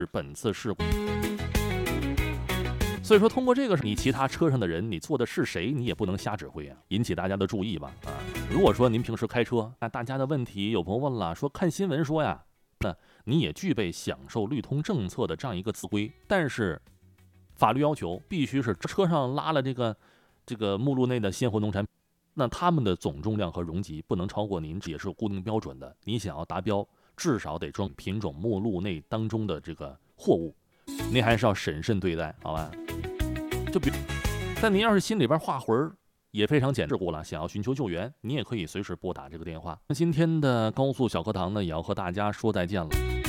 本次事故。所以说，通过这个，你其他车上的人，你坐的是谁，你也不能瞎指挥啊，引起大家的注意吧。如果说您平时开车，那大家的问题，有朋友问了，说看新闻说呀，那你也具备享受绿通政策的这样一个自规，但是法律要求必须是车上拉了这个目录内的鲜活农产品，那他们的总重量和容积不能超过您，这也是有固定标准的。你想要达标，至少得装品种目录内当中的这个货物，您还是要审慎对待，好吧？就比，但您要是心里边画魂也非常简事故了，想要寻求救援，你也可以随时拨打这个电话。那今天的高速小课堂呢，也要和大家说再见了。